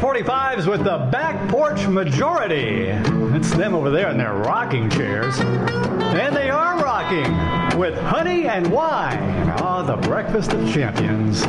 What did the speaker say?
45s with the Back Porch Majority. It's them over there in their rocking chairs. And they are rocking with Honey and Wine. Ah, the breakfast of champions.